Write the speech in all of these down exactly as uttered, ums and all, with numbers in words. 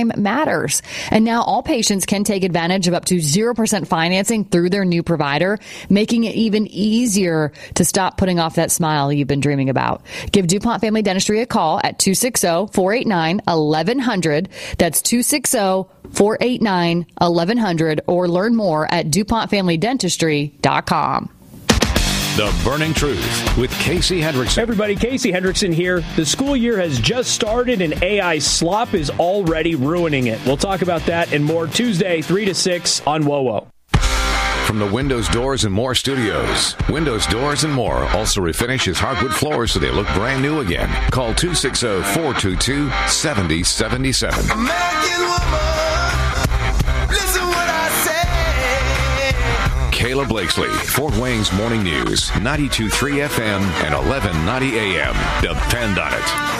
time matters. And now all patients can take advantage of up to zero percent financing through their new provider, making it even easier to stop putting off that smile you've been dreaming about. Give DuPont Family Dentistry a call at two six zero, four eight nine, one one zero zero. That's two six zero, four eight nine, one one zero zero, or learn more at DuPont Family Dentistry dot com. The Burning Truth with Casey Hendrickson. Everybody, Casey Hendrickson here. The school year has just started and A I slop is already ruining it. We'll talk about that and more Tuesday, three to six on W O W O. From the Windows, Doors, and More studios, Windows, Doors, and More also refinishes hardwood floors so they look brand new again. Call two six zero, four two two, seven zero seven seven. American woman, listen what I say. Kayla Blakesley, Fort Wayne's Morning News, ninety-two point three F M and eleven ninety A M. Depend on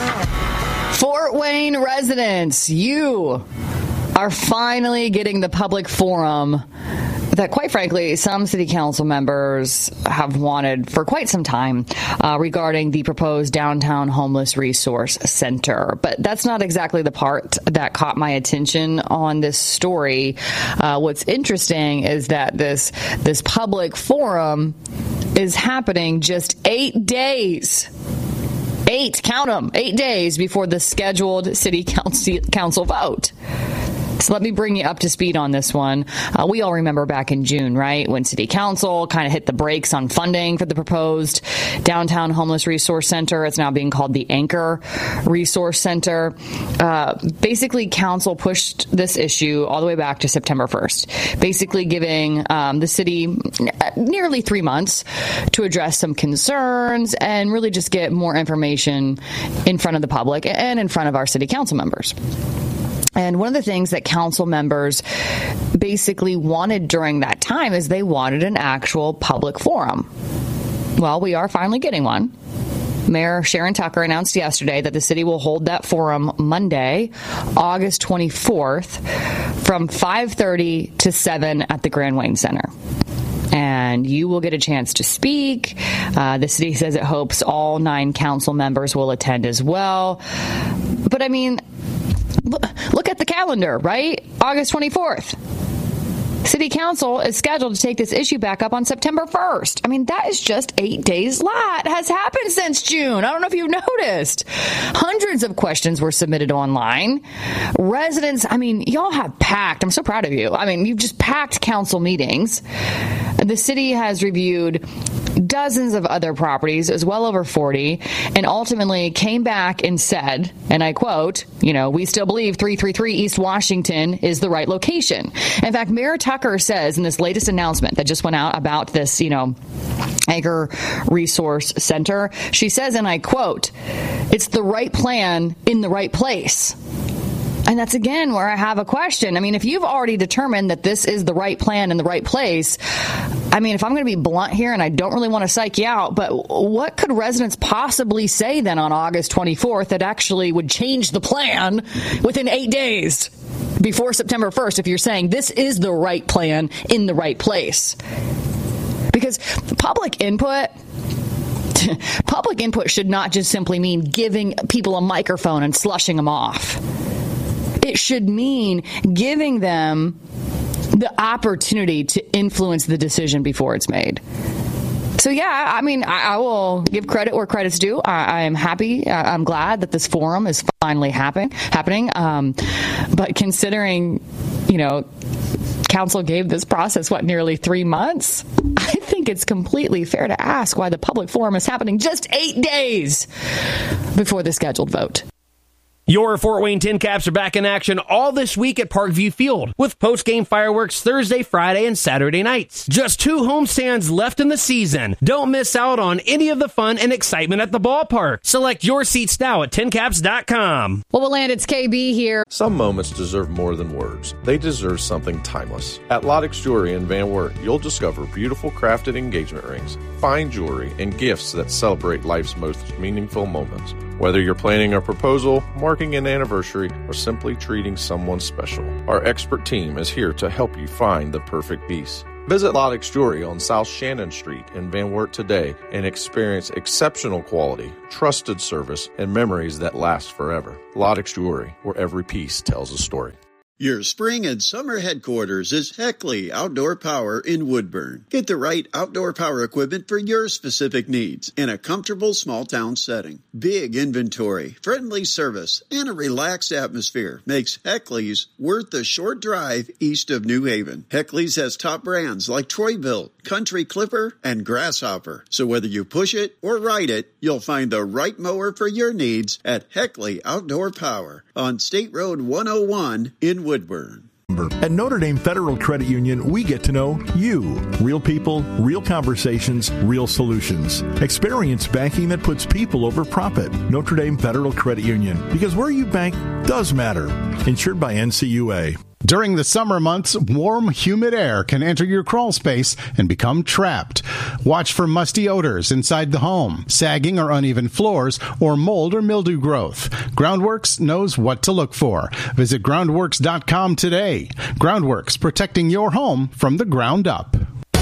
it. Fort Wayne residents, you are finally getting the public forum that, quite frankly, some city council members have wanted for quite some time uh, regarding the proposed downtown homeless resource center. But that's not exactly the part that caught my attention on this story. Uh, what's interesting is that this this public forum is happening just eight days. Eight, count them, eight days before the scheduled city council, council vote. So let me bring you up to speed on this one. Uh, we all remember back in June, right, when City Council kind of hit the brakes on funding for the proposed downtown homeless resource center. It's now being called the Anchor Resource Center. Uh, basically, Council pushed this issue all the way back to September first, basically giving um, the city nearly three months to address some concerns and really just get more information in front of the public and in front of our city council members. And one of the things that council members basically wanted during that time is they wanted an actual public forum. Well, we are finally getting one. Mayor Sharon Tucker announced yesterday that the city will hold that forum Monday, August twenty-fourth, from five thirty to seven at the Grand Wayne Center. And you will get a chance to speak. Uh, the city says it hopes all nine council members will attend as well. But I mean, look at the calendar, right? August twenty-fourth. City Council is scheduled to take this issue back up on September first. I mean, that is just eight days. Lot has happened since June. I don't know if you've noticed. Hundreds of questions were submitted online. Residents, I mean, y'all have packed. I'm so proud of you. I mean, you've just packed council meetings. The city has reviewed dozens of other properties, as well over forty, and ultimately came back and said, and I quote, you know, we still believe three thirty-three East Washington is the right location. In fact, Mayor Tucker says in this latest announcement that just went out about this, you know, Anchor Resource Center, she says, and I quote, it's the right plan in the right place. And that's, again, where I have a question. I mean, if you've already determined that this is the right plan in the right place, I mean, if I'm going to be blunt here, and I don't really want to psych you out, but what could residents possibly say then on August twenty-fourth that actually would change the plan within eight days before September first if you're saying this is the right plan in the right place? Because public input... Public input should not just simply mean giving people a microphone and slushing them off. It should mean giving them the opportunity to influence the decision before it's made. So, yeah, I mean, I, I will give credit where credit's due. I, I am happy. I, I'm glad that this forum is finally happen, happening. Um, but considering, you know, council gave this process, what, nearly three months? I think it's completely fair to ask why the public forum is happening just eight days before the scheduled vote. Your Fort Wayne Tin Caps are back in action all this week at Parkview Field with post-game fireworks Thursday, Friday, and Saturday nights. Just two homestands left in the season. Don't miss out on any of the fun and excitement at the ballpark. Select your seats now at tin caps dot com. Well, we'll land. It's K B here. Some moments deserve more than words. They deserve something timeless. At Lottix Jewelry in Van Wert, you'll discover beautiful crafted engagement rings, fine jewelry, and gifts that celebrate life's most meaningful moments. Whether you're planning a proposal, marking an anniversary, or simply treating someone special, our expert team is here to help you find the perfect piece. Visit Lodex Jewelry on South Shannon Street in Van Wert today and experience exceptional quality, trusted service, and memories that last forever. Lodex Jewelry, where every piece tells a story. Your spring and summer headquarters is Heckley Outdoor Power in Woodburn. Get the right outdoor power equipment for your specific needs in a comfortable small town setting. Big inventory, friendly service, and a relaxed atmosphere makes Heckley's worth the short drive east of New Haven. Heckley's has top brands like Troy-Bilt, Country Clipper, and Grasshopper. So whether you push it or ride it, you'll find the right mower for your needs at Heckley Outdoor Power on State Road one oh one in Woodburn. At Notre Dame Federal Credit Union, we get to know you. Real people, real conversations, real solutions. Experience banking that puts people over profit. Notre Dame Federal Credit Union. Because where you bank does matter. Insured by N C U A. During the summer months, warm, humid air can enter your crawl space and become trapped. Watch for musty odors inside the home, sagging or uneven floors, or mold or mildew growth. Groundworks knows what to look for. Visit groundworks dot com today. Groundworks, protecting your home from the ground up.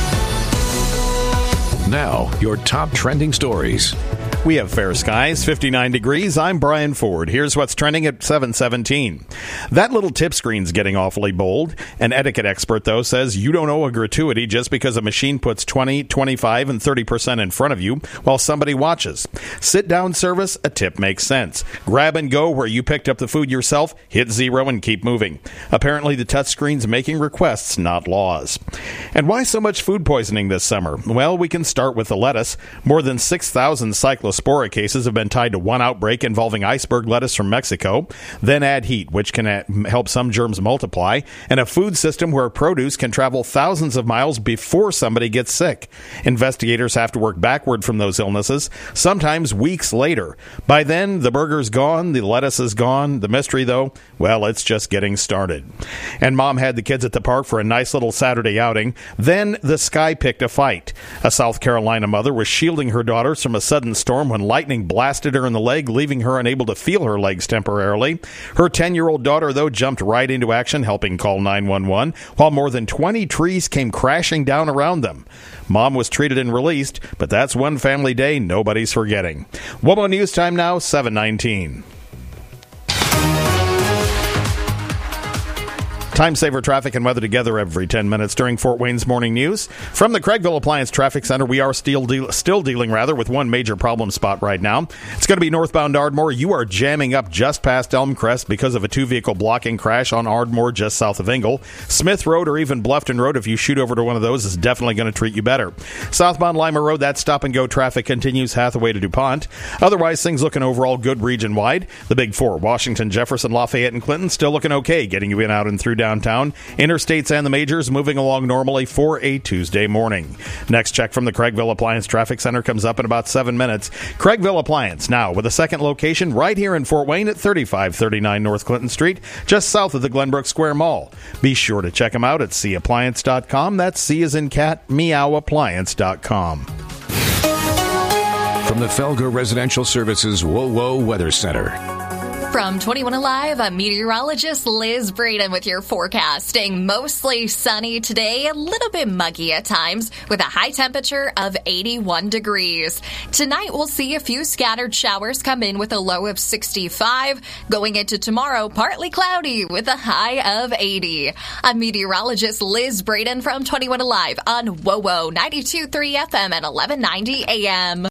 Now, your top trending stories. We have fair skies, fifty-nine degrees. I'm Brian Ford. Here's what's trending at seven seventeen. That little tip screen's getting awfully bold. An etiquette expert, though, says you don't owe a gratuity just because a machine puts twenty, twenty-five, and thirty percent in front of you while somebody watches. Sit-down service, a tip makes sense. Grab and go where you picked up the food yourself, hit zero, and keep moving. Apparently, the touchscreen's making requests, not laws. And why so much food poisoning this summer? Well, we can start with the lettuce. More than six thousand cyclospora cases have been tied to one outbreak involving iceberg lettuce from Mexico. Then add heat, which can help some germs multiply, and a food system where produce can travel thousands of miles before somebody gets sick. Investigators have to work backward from those illnesses, sometimes weeks later. By then, the burger's gone, the lettuce is gone. The mystery, though, well, it's just getting started. And mom had the kids at the park for a nice little Saturday outing. Then the sky picked a fight. A South Carolina mother was shielding her daughters from a sudden storm when lightning blasted her in the leg, leaving her unable to feel her legs temporarily. Her ten-year-old daughter, though, jumped right into action, helping call nine one one, while more than twenty trees came crashing down around them. Mom was treated and released, but that's one family day nobody's forgetting. WOMO News Time now, seven nineteen. Time saver traffic and weather together every ten minutes during Fort Wayne's Morning News. From the Craigville Appliance Traffic Center, we are still, deal- still dealing rather with one major problem spot right now. It's going to be northbound Ardmore. You are jamming up just past Elmcrest because of a two-vehicle blocking crash on Ardmore just south of Engle. Smith Road or even Bluffton Road, if you shoot over to one of those, is definitely going to treat you better. Southbound Lima Road, that stop-and-go traffic continues Hathaway to DuPont. Otherwise, things looking overall good region-wide. The Big Four, Washington, Jefferson, Lafayette, and Clinton, still looking okay, getting you in, out, and through downtown. Interstates and the majors moving along normally for a Tuesday morning. Next check from the Craigville Appliance Traffic Center comes up in about seven minutes. Craigville Appliance, now with a second location right here in Fort Wayne at thirty-five thirty-nine North Clinton Street, just south of the Glenbrook Square Mall. Be sure to check them out at c appliance dot com. That's C as in cat, meow appliance dot com. From the Felger Residential Services WOWO Weather Center. From twenty-one Alive, I'm meteorologist Liz Braden with your forecast. Staying mostly sunny today, a little bit muggy at times, with a high temperature of eighty-one degrees. Tonight, we'll see a few scattered showers come in with a low of sixty-five. Going into tomorrow, partly cloudy with a high of eighty. I'm meteorologist Liz Braden from twenty-one Alive on WOWO ninety-two point three F M at eleven ninety A M.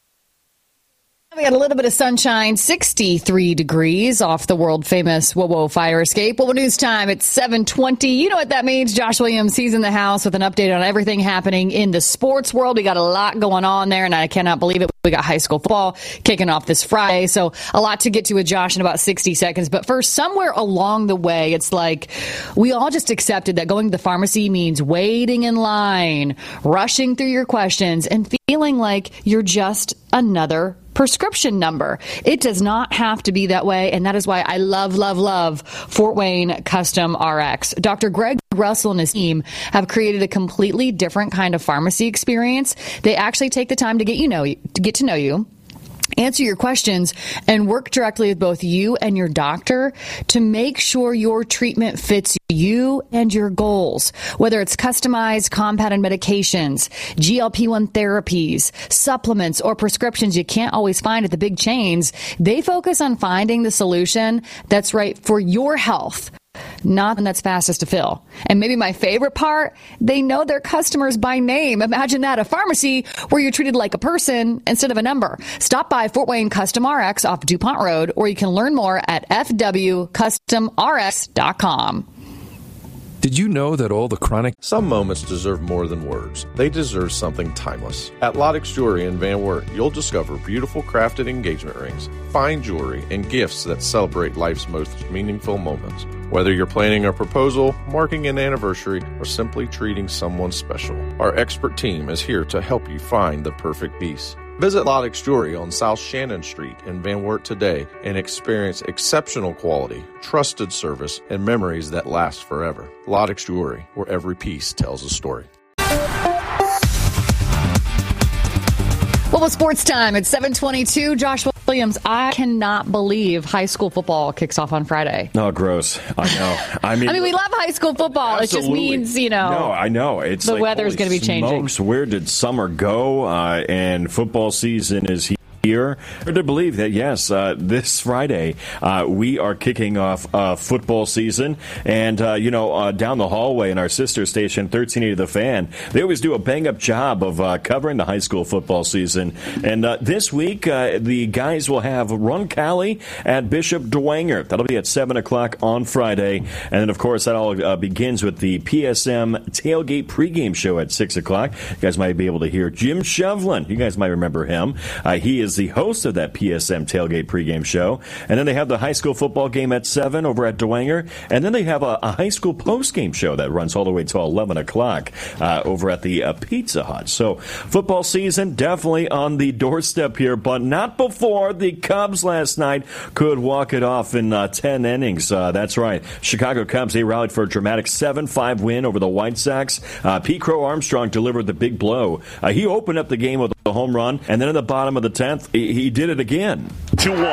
We got a little bit of sunshine, sixty-three degrees off the world-famous WOWO fire escape. WOWO News Time, it's seven twenty. You know what that means. Josh Williams, he's in the house with an update on everything happening in the sports world. We got a lot going on there, and I cannot believe it. We got high school football kicking off this Friday, so a lot to get to with Josh in about sixty seconds. But first, somewhere along the way, it's like we all just accepted that going to the pharmacy means waiting in line, rushing through your questions, and feeling like you're just another prescription number. It does not have to be that way, and that is why I love, love, love Fort Wayne Custom R X. Doctor Greg Russell and his team have created a completely different kind of pharmacy experience. They actually take the time to get you know to get to know you. answer your questions, and work directly with both you and your doctor to make sure your treatment fits you and your goals. Whether it's customized compounded medications, G L P one therapies, supplements, or prescriptions you can't always find at the big chains, they focus on finding the solution that's right for your health, not one that's fastest to fill. And maybe my favorite part, they know their customers by name. Imagine that, a pharmacy where you're treated like a person instead of a number. Stop by Fort Wayne Custom R X off DuPont Road, or you can learn more at f w custom r x dot com. Did you know that all the chronic... Some moments deserve more than words. They deserve something timeless. At Lodex Jewelry in Van Wert, you'll discover beautiful crafted engagement rings, fine jewelry, and gifts that celebrate life's most meaningful moments. Whether you're planning a proposal, marking an anniversary, or simply treating someone special, our expert team is here to help you find the perfect piece. Visit Lodex Jewelry on South Shannon Street in Van Wert today and experience exceptional quality, trusted service, and memories that last forever. Lodex Jewelry, where every piece tells a story. Well, it's sports time. It's seven twenty-two. Josh Williams, I cannot believe high school football kicks off on Friday. Oh, gross. I know. I mean, I mean, we love high school football. Absolutely. It just means, you know. No, I know. It's the like, weather's going to be changing. Smokes, where did summer go? Uh, and football season is here. Here, or to believe that, yes, uh, this Friday uh, we are kicking off uh, football season. And, uh, you know, uh, down the hallway in our sister station, thirteen eighty The Fan, they always do a bang-up job of uh, covering the high school football season. And uh, this week, uh, the guys will have Roncalli at Bishop Dwenger. That'll be at seven o'clock on Friday. And then, of course, that all uh, begins with the P S M Tailgate pregame show at six o'clock. You guys might be able to hear Jim Shevlin. You guys might remember him. Uh, he is the host of that P S M Tailgate pregame show. And then they have the high school football game at seven over at Dwenger. And then they have a, a high school postgame show that runs all the way till eleven o'clock uh, over at the uh, Pizza Hut. So football season definitely on the doorstep here, but not before the Cubs last night could walk it off in uh, ten innings. Uh, that's right. Chicago Cubs, they rallied for a dramatic seven five win over the White Sox. Uh, Pete Crow Armstrong delivered the big blow. Uh, he opened up the game with a home run, and then in the bottom of the tenth, he, he did it again. two one.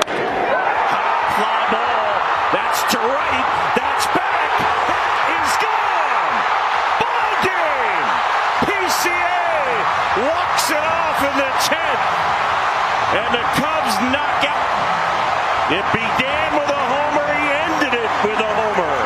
Fly ball. That's to right. That's back. That is gone. Ball game. P C A walks it off in the tenth. And the Cubs knock out. It began with a homer. He ended it with a homer.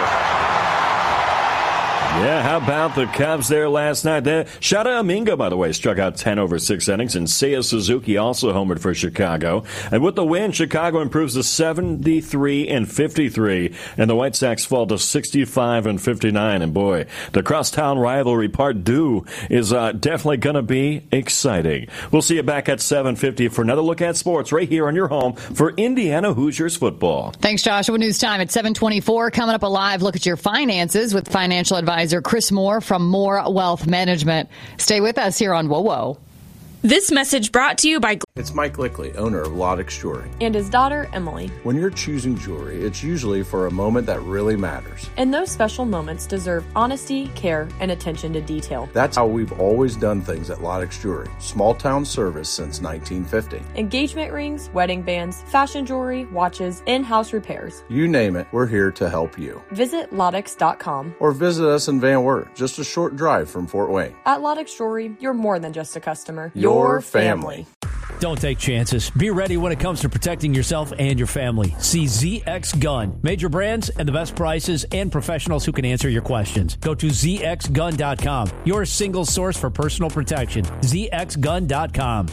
Yeah, how about the Cubs there last night? There, Shota Aminga, by the way, struck out ten over six innings, and Seiya Suzuki also homered for Chicago. And with the win, Chicago improves to seventy-three and fifty-three, and the White Sox fall to sixty-five and fifty-nine. And boy, the crosstown rivalry part due is uh, definitely going to be exciting. We'll see you back at seven fifty for another look at sports right here on your home for Indiana Hoosiers football. Thanks, Joshua. News time at seven twenty-four. Coming up, a live look at your finances with financial advisor Chris Moore from Moore Wealth Management. Stay with us here on Whoa Whoa. This message brought to you by... It's Mike Lickley, owner of Lodex Jewelry. And his daughter, Emily. When you're choosing jewelry, it's usually for a moment that really matters. And those special moments deserve honesty, care, and attention to detail. That's how we've always done things at Lodex Jewelry. Small town service since nineteen fifty. Engagement rings, wedding bands, fashion jewelry, watches, in-house repairs. You name it, we're here to help you. Visit Lodex dot com. Or visit us in Van Wert, just a short drive from Fort Wayne. At Lodex Jewelry, you're more than just a customer. Your Your family. Don't take chances. Be ready when it comes to protecting yourself and your family. See Z X Gun. Major brands and the best prices and professionals who can answer your questions. Go to Z X gun dot com. Your single source for personal protection. Z X gun dot com.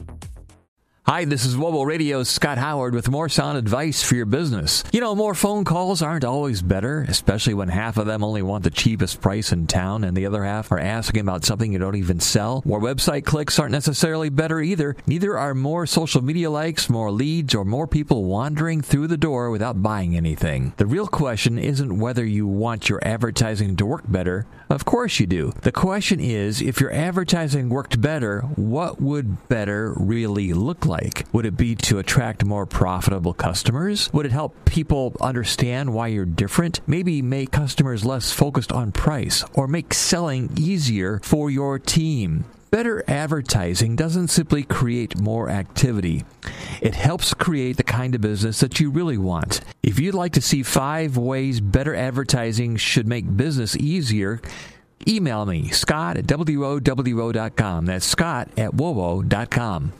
Hi, this is Mobile Radio's Scott Howard with more sound advice for your business. You know, more phone calls aren't always better, especially when half of them only want the cheapest price in town and the other half are asking about something you don't even sell. More website clicks aren't necessarily better either. Neither are more social media likes, more leads, or more people wandering through the door without buying anything. The real question isn't whether you want your advertising to work better. Of course you do. The question is, if your advertising worked better, what would better really look like? Like? Would it be to attract more profitable customers? Would it help people understand why you're different? Maybe make customers less focused on price or make selling easier for your team. Better advertising doesn't simply create more activity. It helps create the kind of business that you really want. If you'd like to see five ways better advertising should make business easier, email me, Scott at W O W O dot com. That's Scott at W O W O dot com.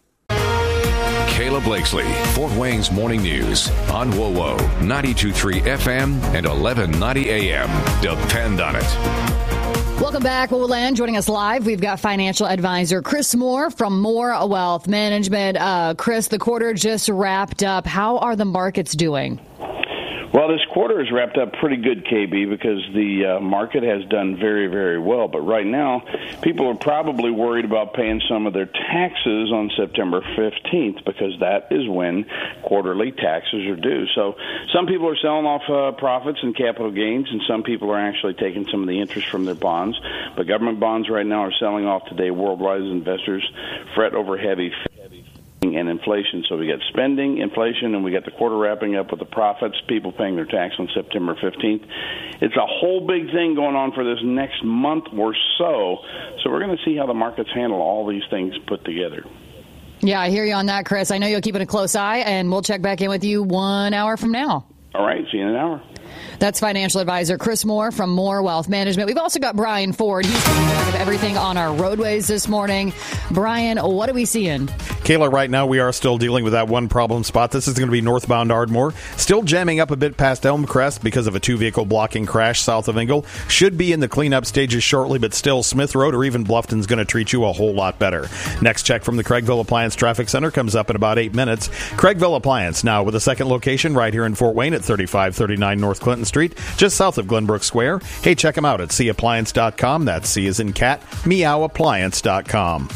Kayla Blakesley, Fort Wayne's Morning News on W O W O ninety-two point three F M and eleven ninety A M. Depend on it. Welcome back, Woland. Joining us live, we've got financial advisor Chris Moore from Moore Wealth Management. Uh, Chris, the quarter just wrapped up. How are the markets doing? Well, this quarter is wrapped up pretty good, K B, because the uh, market has done very, very well. But right now, people are probably worried about paying some of their taxes on September fifteenth, because that is when quarterly taxes are due. So some people are selling off uh, profits and capital gains, and some people are actually taking some of the interest from their bonds. But government bonds right now are selling off today worldwide as investors fret over heavy and inflation. So we got spending, inflation, and we got the quarter wrapping up with the profits, people paying their tax on September fifteenth. It's a whole big thing going on for this next month or so. So we're going to see how the markets handle all these things put together. Yeah, I hear you on that, Chris. I know you'll keep it a close eye, and we'll check back in with you one hour from now. All right, see you in an hour. That's financial advisor Chris Moore from Moore Wealth Management. We've also got Brian Ford. He's taking care of everything on our roadways this morning. Brian, what are we seeing? Kayla, right now we are still dealing with that one problem spot. This is going to be northbound Ardmore. Still jamming up a bit past Elmcrest because of a two-vehicle blocking crash south of Engle. Should be in the cleanup stages shortly, but still Smith Road or even Bluffton's going to treat you a whole lot better. Next check from the Craigville Appliance Traffic Center comes up in about eight minutes. Craigville Appliance now with a second location right here in Fort Wayne at thirty-five thirty-nine North Clinton Street, just south of Glenbrook Square. Hey, check them out at C appliance dot com. That's C as in cat, meow appliance dot com.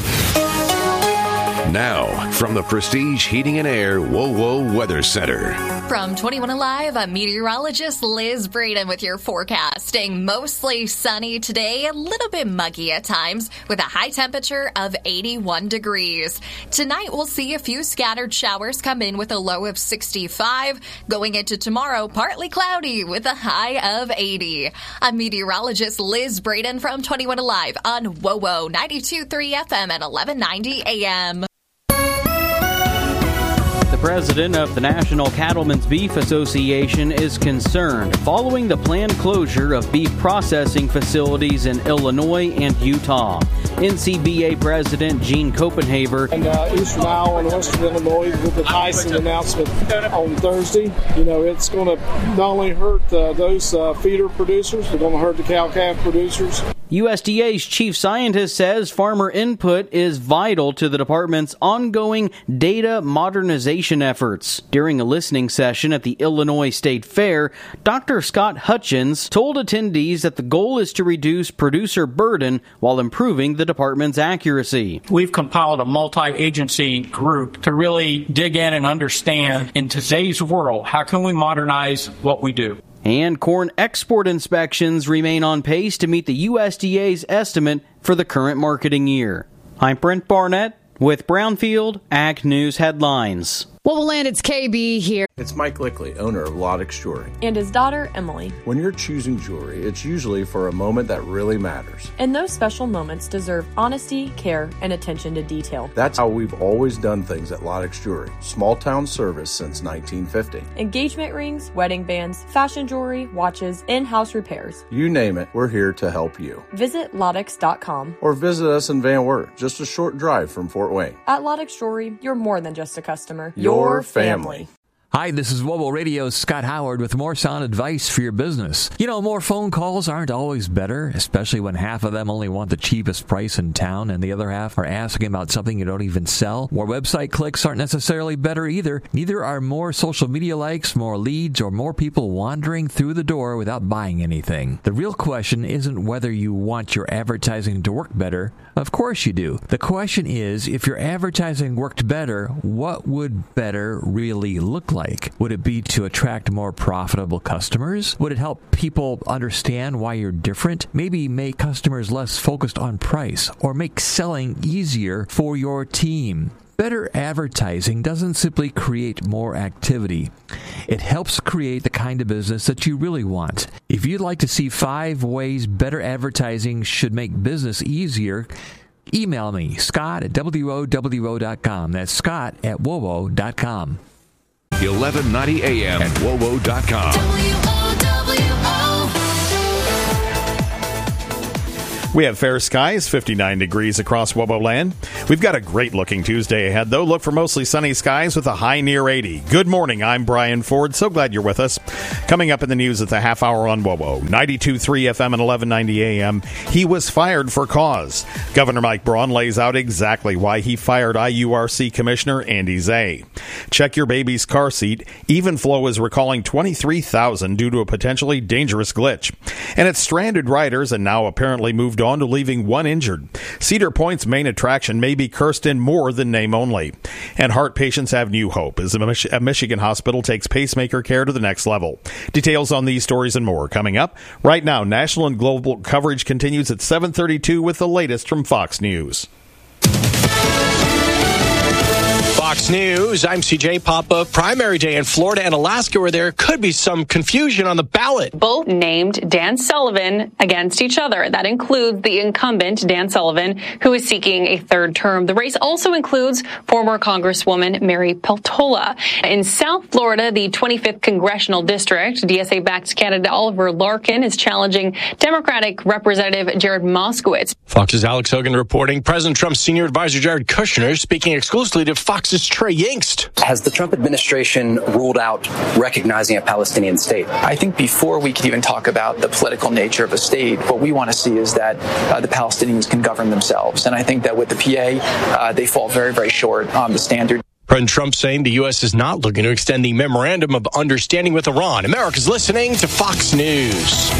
Now, from the Prestige Heating and Air W O W O Weather Center. From twenty-one Alive, I'm meteorologist Liz Braden with your forecasting. Mostly sunny today, a little bit muggy at times, with a high temperature of eighty-one degrees. Tonight, we'll see a few scattered showers come in with a low of sixty-five. Going into tomorrow, partly cloudy with a high of eighty. I'm meteorologist Liz Braden from twenty-one Alive on W O W O ninety-two point three F M and eleven ninety A M. The president of the National Cattlemen's Beef Association is concerned following the planned closure of beef processing facilities in Illinois and Utah. N C B A President Gene Copenhaver. And uh, Eastern Iowa and Western Illinois with the Tyson announcement on Thursday, you know, it's going to not only hurt uh, those uh, feeder producers, but going to hurt the cow-calf producers. U S D A's chief scientist says farmer input is vital to the department's ongoing data modernization efforts. During a listening session at the Illinois State Fair, Doctor Scott Hutchins told attendees that the goal is to reduce producer burden while improving the department's accuracy. We've compiled a multi-agency group to really dig in and understand, in today's world, how can we modernize what we do? And corn export inspections remain on pace to meet the U S D A's estimate for the current marketing year. I'm Brent Barnett with Brownfield Ag News Headlines. Well, we'll land. It's K B here. It's Mike Lickley, owner of Lodex Jewelry. And his daughter, Emily. When you're choosing jewelry, it's usually for a moment that really matters. And those special moments deserve honesty, care, and attention to detail. That's how we've always done things at Lodex Jewelry. Small town service since nineteen fifty. Engagement rings, wedding bands, fashion jewelry, watches, in-house repairs. You name it, we're here to help you. Visit Lodex dot com. Or visit us in Van Wert, just a short drive from Fort Wayne. At Lodex Jewelry, you're more than just a customer. Your family. Hi, this is W O W O Radio's Scott Howard with more sound advice for your business. You know, more phone calls aren't always better, especially when half of them only want the cheapest price in town and the other half are asking about something you don't even sell. More website clicks aren't necessarily better either. Neither are more social media likes, more leads, or more people wandering through the door without buying anything. The real question isn't whether you want your advertising to work better. Of course you do. The question is, if your advertising worked better, what would better really look like? Like? Would it be to attract more profitable customers? Would it help people understand why you're different? Maybe make customers less focused on price or make selling easier for your team. Better advertising doesn't simply create more activity. It helps create the kind of business that you really want. If you'd like to see five ways better advertising should make business easier, Email me, Scott at W O W O dot com. That's Scott at W O W O dot com. eleven ninety A M at W O W O dot com. W O W O. We have fair skies, fifty-nine degrees across Wobo land. We've got a great-looking Tuesday ahead, though. Look for mostly sunny skies with a high near eighty. Good morning. I'm Brian Ford. So glad you're with us. Coming up in the news at the half hour on Wobo, ninety-two point three F M and eleven ninety A M. He was fired for cause. Governor Mike Braun lays out exactly why he fired I U R C Commissioner Andy Zay. Check your baby's car seat. Evenflow is recalling twenty-three thousand due to a potentially dangerous glitch. And it's stranded riders and now apparently moved on to leaving one injured. Cedar Point's main attraction may be cursed in more than name only. And heart patients have new hope as a, Mich- a Michigan hospital takes pacemaker care to the next level. Details on these stories and more coming up. Right now, national and global coverage continues at seven thirty-two with the latest from Fox News. Fox News, I'm C J Papa. Primary day in Florida and Alaska where there could be some confusion on the ballot. Both named Dan Sullivan against each other. That includes the incumbent, Dan Sullivan, who is seeking a third term. The race also includes former Congresswoman Mary Peltola. In South Florida, the twenty-fifth Congressional District, D S A-backed candidate Oliver Larkin is challenging Democratic Representative Jared Moskowitz. Fox's Alex Hogan reporting. President Trump's senior advisor Jared Kushner speaking exclusively to Fox's Trey Yingst. Has the Trump administration ruled out recognizing a Palestinian state? I think before we can even talk about the political nature of a state, what we want to see is that uh, the Palestinians can govern themselves. And I think that with the P A, uh, they fall very, very short on the standard. President Trump saying the U S is not looking to extend the memorandum of understanding with Iran. America's listening to Fox News.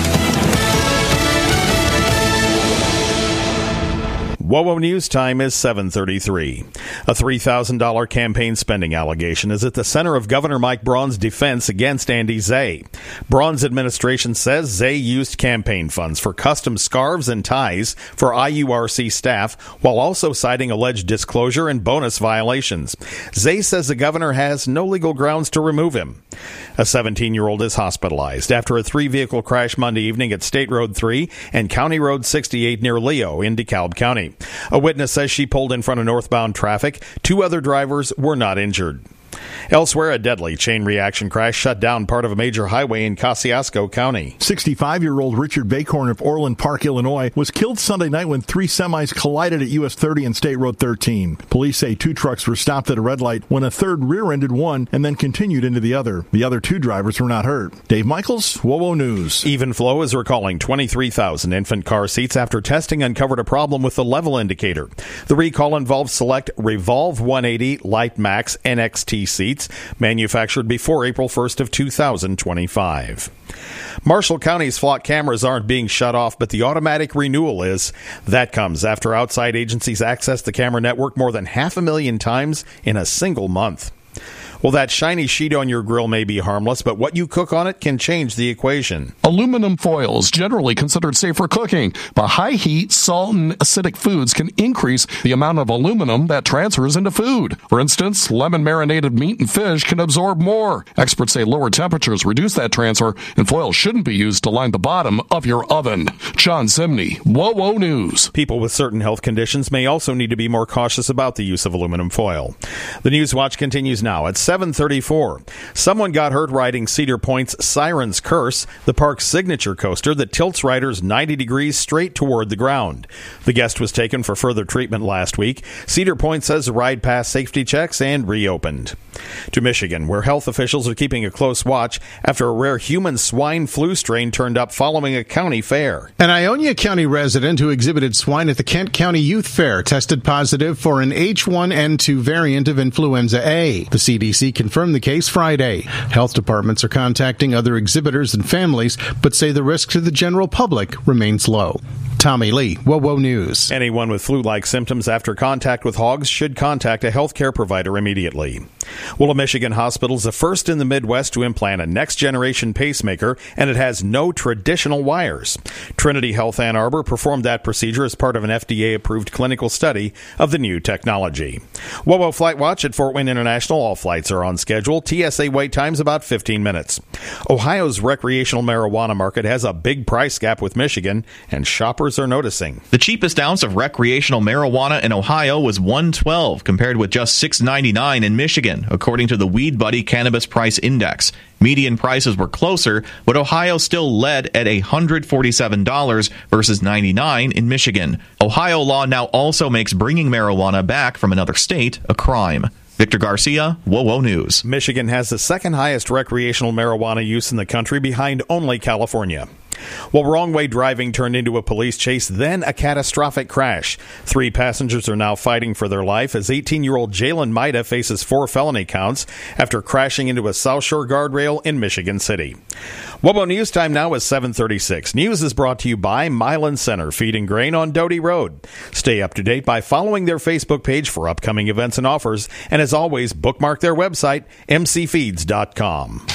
WOWO News time is seven thirty-three. A three thousand dollars campaign spending allegation is at the center of Governor Mike Braun's defense against Andy Zay. Braun's administration says Zay used campaign funds for custom scarves and ties for I U R C staff while also citing alleged disclosure and bonus violations. Zay says the governor has no legal grounds to remove him. A seventeen-year-old is hospitalized after a three-vehicle crash Monday evening at State Road three and County Road sixty-eight near Leo in DeKalb County. A witness says she pulled in front of northbound traffic. Two other drivers were not injured. Elsewhere, a deadly chain reaction crash shut down part of a major highway in Kosciuszko County. sixty-five-year-old Richard Bacorn of Orland Park, Illinois, was killed Sunday night when three semis collided at U S thirty and State Road thirteen. Police say two trucks were stopped at a red light when a third rear-ended one and then continued into the other. The other two drivers were not hurt. Dave Michaels, WOWO News. Evenflow is recalling twenty-three thousand infant car seats after testing uncovered a problem with the level indicator. The recall involves select Revolve one eighty Light Max N X T seats manufactured before April first of two thousand twenty-five. Marshall County's flock cameras aren't being shut off, but the automatic renewal is. That comes after outside agencies accessed the camera network more than half a million times in a single month. Well, that shiny sheet on your grill may be harmless, but what you cook on it can change the equation. Aluminum foil is generally considered safe for cooking, but high heat, salt, and acidic foods can increase the amount of aluminum that transfers into food. For instance, lemon-marinated meat and fish can absorb more. Experts say lower temperatures reduce that transfer, and foil shouldn't be used to line the bottom of your oven. John Zimney, WOWO News. People with certain health conditions may also need to be more cautious about the use of aluminum foil. The News Watch continues now at seven thirty-four. Someone got hurt riding Cedar Point's Siren's Curse, the park's signature coaster that tilts riders ninety degrees straight toward the ground. The guest was taken for further treatment last week. Cedar Point says the ride passed safety checks and reopened. To Michigan, where health officials are keeping a close watch after a rare human swine flu strain turned up following a county fair. An Ionia County resident who exhibited swine at the Kent County Youth Fair tested positive for an H one N two variant of influenza A. The C D C confirmed the case Friday. Health departments are contacting other exhibitors and families, but say the risk to the general public remains low. Tommy Lee, WOWO News. Anyone with flu-like symptoms after contact with hogs should contact a healthcare provider immediately. Well, a Michigan hospital is the first in the Midwest to implant a next-generation pacemaker, and it has no traditional wires. Trinity Health Ann Arbor performed that procedure as part of an F D A-approved clinical study of the new technology. WOWO Flight Watch at Fort Wayne International. All flights are on schedule. T S A wait times about fifteen minutes. Ohio's recreational marijuana market has a big price gap with Michigan, and shoppers neighbors are noticing. The cheapest ounce of recreational marijuana in Ohio was one twelve, compared with just six ninety-nine in Michigan, according to the Weed Buddy Cannabis Price Index. Median prices were closer, but Ohio still led at one hundred forty-seven dollars versus ninety-nine dollars in Michigan. Ohio law now also makes bringing marijuana back from another state a crime. Victor Garcia, WOWO News. Michigan has the second highest recreational marijuana use in the country, behind only California. Well, wrong-way driving turned into a police chase, then a catastrophic crash. Three passengers are now fighting for their life as eighteen-year-old Jalen Maida faces four felony counts after crashing into a South Shore guardrail in Michigan City. WOWO News time now is seven thirty-six. News is brought to you by Milan Center, feeding grain on Doty Road. Stay up to date by following their Facebook page for upcoming events and offers. And as always, bookmark their website, m c feeds dot com.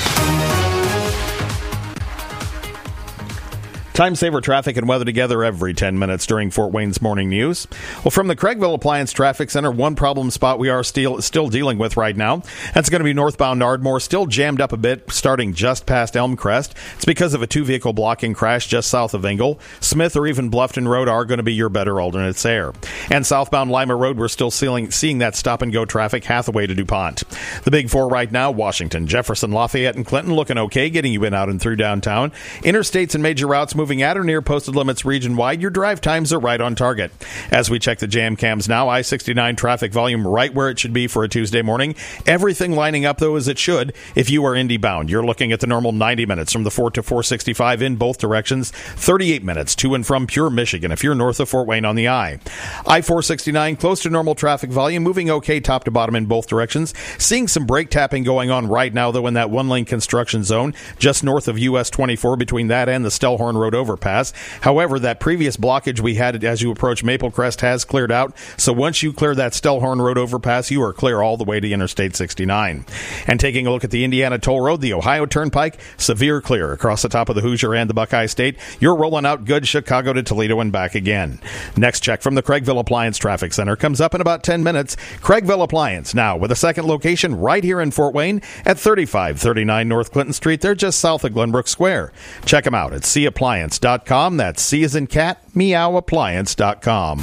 Time saver traffic and weather together every ten minutes during Fort Wayne's Morning News. Well, from the Craigville Appliance Traffic Center, one problem spot we are still, still dealing with right now. That's going to be northbound Ardmore, still jammed up a bit, starting just past Elmcrest. It's because of a two-vehicle blocking crash just south of Engle. Smith or even Bluffton Road are going to be your better alternates there. And southbound Lima Road, we're still seeing, seeing that stop-and-go traffic, Hathaway to DuPont. The big four right now, Washington, Jefferson, Lafayette, and Clinton looking okay, getting you in, out, and through downtown. Interstates and major routes moving at or near posted limits region-wide. Your drive times are right on target. As we check the jam cams now, I sixty-nine traffic volume right where it should be for a Tuesday morning. Everything lining up, though, as it should. If you are Indy-bound, you're looking at the normal ninety minutes from the Fort to four sixty-five in both directions, thirty-eight minutes to and from Pure, Michigan, if you're north of Fort Wayne on the I. I four sixty-nine, close to normal traffic volume, moving okay top to bottom in both directions. Seeing some brake tapping going on right now, though, in that one-lane construction zone, just north of U S twenty-four between that and the Stellhorn Road overpass. However, that previous blockage we had as you approach Maple Crest has cleared out, so once you clear that Stellhorn Road overpass, you are clear all the way to Interstate sixty-nine. And taking a look at the Indiana Toll Road, the Ohio Turnpike, severe clear across the top of the Hoosier and the Buckeye State. You're rolling out good Chicago to Toledo and back again. Next check from the Craigville Appliance Traffic Center comes up in about ten minutes. Craigville Appliance, now with a second location right here in Fort Wayne at thirty-five thirty-nine North Clinton Street. They're just south of Glenbrook Square. Check them out at c appliance dot com. That's C as in cat, meow appliance dot com.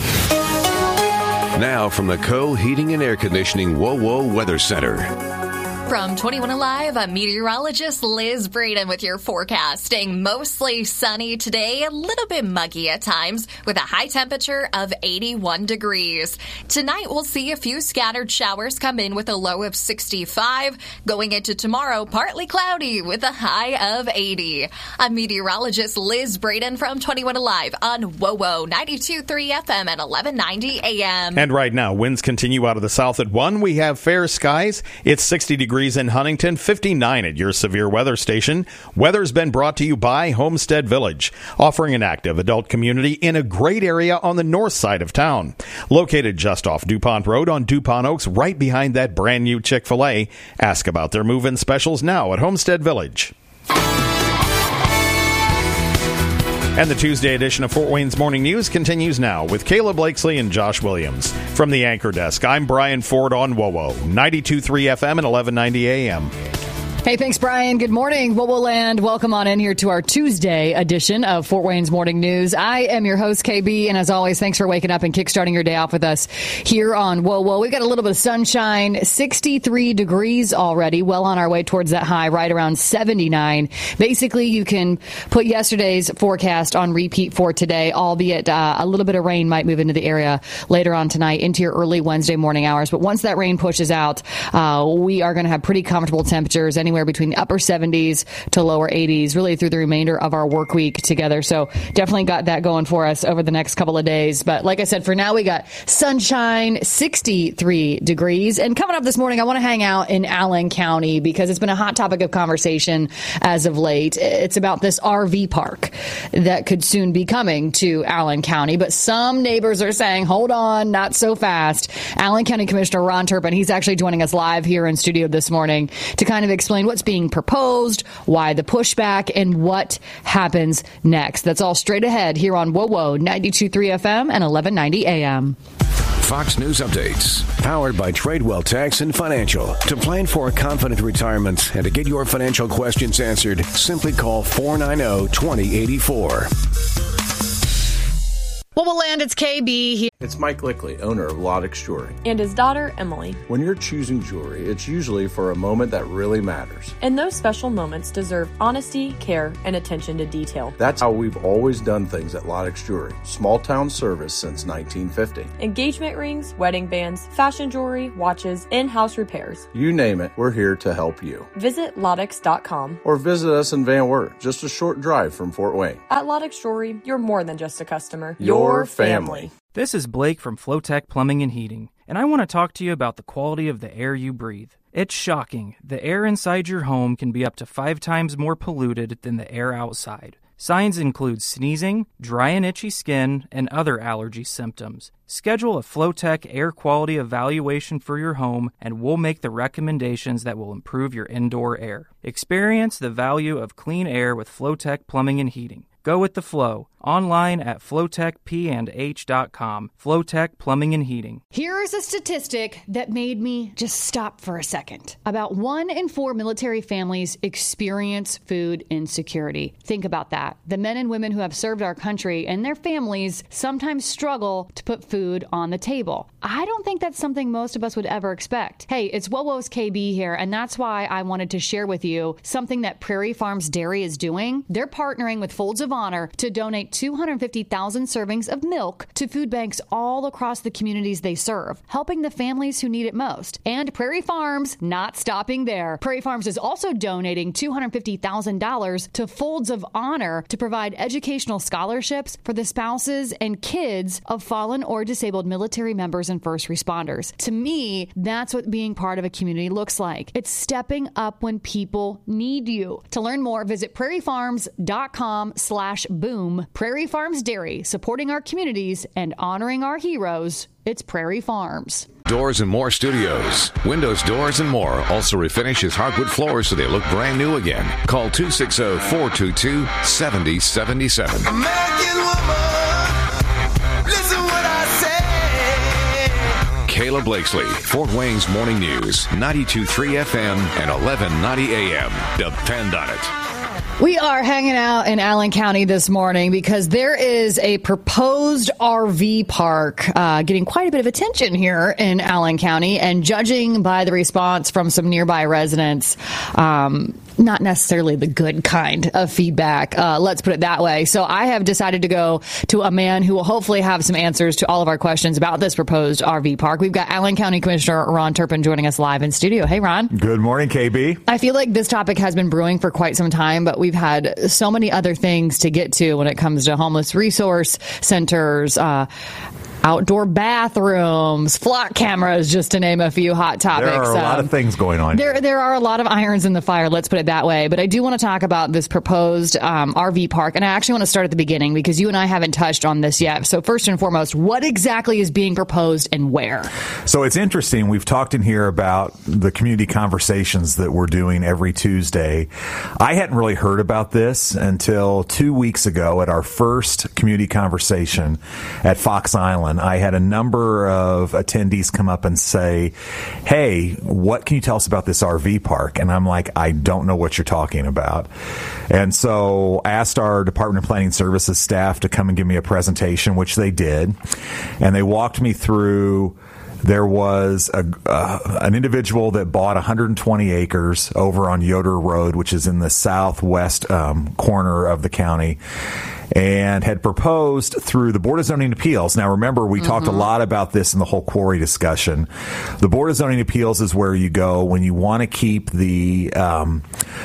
Now from the Co Heating and Air Conditioning WOWO Weather Center. From twenty-one Alive, I'm meteorologist Liz Braden with your forecast. Staying mostly sunny today, a little bit muggy at times, with a high temperature of eighty-one degrees. Tonight, we'll see a few scattered showers come in with a low of sixty-five. Going into tomorrow, partly cloudy with a high of eighty. I'm meteorologist Liz Braden from twenty-one Alive on WOWO ninety-two point three F M at eleven ninety A M. And right now, winds continue out of the south at one. We have fair skies. It's sixty degrees in Huntington, fifty-nine at your severe weather station. Weather's been brought to you by Homestead Village, offering an active adult community in a great area on the north side of town. Located just off DuPont Road on DuPont Oaks, right behind that brand new Chick-fil-A. Ask about their move-in specials now at Homestead Village. And the Tuesday edition of Fort Wayne's Morning News continues now with Caleb Blakesley and Josh Williams. From the Anchor Desk, I'm Brian Ford on WOWO, ninety-two point three F M and eleven ninety A M. Hey, thanks, Brian. Good morning, WOWO Land. Welcome on in here to our Tuesday edition of Fort Wayne's Morning News. I am your host, K B, and as always, thanks for waking up and kickstarting your day off with us here on WOWO. We've got a little bit of sunshine, sixty-three degrees already, well on our way towards that high, right around seventy-nine. Basically, you can put yesterday's forecast on repeat for today, albeit uh, a little bit of rain might move into the area later on tonight into your early Wednesday morning hours. But once that rain pushes out, uh, we are going to have pretty comfortable temperatures, anywhere between the upper seventies to lower eighties, really through the remainder of our work week together. So definitely got that going for us over the next couple of days. But like I said, for now, we got sunshine, sixty-three degrees. And coming up this morning, I want to hang out in Allen County because it's been a hot topic of conversation as of late. It's about this R V park that could soon be coming to Allen County. But some neighbors are saying, hold on, not so fast. Allen County Commissioner Ron Turpin, he's actually joining us live here in studio this morning to kind of explain what's being proposed, why the pushback, and what happens next. That's all straight ahead here on WOWO ninety-two point three F M and eleven ninety A M. Fox News Updates, powered by Tradewell Tax and Financial. To plan for a confident retirement and to get your financial questions answered, simply call four nine zero, two zero eight four. Mobile Land, it's K B here. It's Mike Lickley, owner of Lodex Jewelry. And his daughter, Emily. When you're choosing jewelry, it's usually for a moment that really matters. And those special moments deserve honesty, care, and attention to detail. That's how we've always done things at Lodex Jewelry. Small town service since nineteen fifty. Engagement rings, wedding bands, fashion jewelry, watches, in-house repairs. You name it, we're here to help you. Visit Lodex dot com. Or visit us in Van Wert, just a short drive from Fort Wayne. At Lodex Jewelry, you're more than just a customer. Your family. This is Blake from Flowtech Plumbing and Heating, and I want to talk to you about the quality of the air you breathe. It's shocking. The air inside your home can be up to five times more polluted than the air outside. Signs include sneezing, dry and itchy skin, and other allergy symptoms. Schedule a Flowtech air quality evaluation for your home, and we'll make the recommendations that will improve your indoor air. Experience the value of clean air with Flowtech Plumbing and Heating. Go with the flow. Online at flowtech p and h dot com. Flowtech Plumbing and Heating. Here's a statistic that made me just stop for a second. About one in four military families experience food insecurity. Think about that. The men and women who have served our country and their families sometimes struggle to put food on the table. I don't think that's something most of us would ever expect. Hey, it's Wowo's K B here, and that's why I wanted to share with you something that Prairie Farms Dairy is doing. They're partnering with Folds of Honor to donate two hundred fifty thousand servings of milk to food banks all across the communities they serve, helping the families who need it most. And Prairie Farms not stopping there. Prairie Farms is also donating two hundred fifty thousand dollars to Folds of Honor to provide educational scholarships for the spouses and kids of fallen or disabled military members and first responders. To me, that's what being part of a community looks like. It's stepping up when people need you. To learn more, visit prairie farms dot com slash boom. Prairie Farms Dairy, supporting our communities and honoring our heroes. It's Prairie Farms. Doors and More Studios. Windows, doors, and more also refinish his hardwood floors so they look brand new again. Call two six zero, four two two, seven zero seven seven. American woman, listen what I say. Kayla Blakesley, Fort Wayne's Morning News, ninety-two point three F M and eleven ninety A M. Depend on it. We are hanging out in Allen County this morning because there is a proposed R V park uh, getting quite a bit of attention here in Allen County, and judging by the response from some nearby residents, um, not necessarily the good kind of feedback. Uh, let's put it that way. So I have decided to go to a man who will hopefully have some answers to all of our questions about this proposed R V park. We've got Allen County Commissioner Ron Turpin joining us live in studio. Hey, Ron. Good morning, K B. I feel like this topic has been brewing for quite some time, but we've had so many other things to get to when it comes to homeless resource centers, uh, outdoor bathrooms, flock cameras, just to name a few hot topics. There are a um, lot of things going on. There, there are a lot of irons in the fire, let's put it that way. But I do want to talk about this proposed um, R V park, and I actually want to start at the beginning because you and I haven't touched on this yet. So first and foremost, what exactly is being proposed and where? So it's interesting. We've talked in here about the community conversations that we're doing every Tuesday. I hadn't really heard about this until two weeks ago at our first community conversation at Fox Island. I had a number of attendees come up and say, hey, what can you tell us about this R V park? And I'm like, I don't know what you're talking about. And so I asked our Department of Planning Services staff to come and give me a presentation, which they did. And they walked me through. There was a, uh, an individual that bought one hundred twenty acres over on Yoder Road, which is in the southwest um, corner of the county, and had proposed through the Board of Zoning Appeals. Now, remember, we mm-hmm. talked a lot about this in the whole quarry discussion. The Board of Zoning Appeals is where you go when you want to keep the um,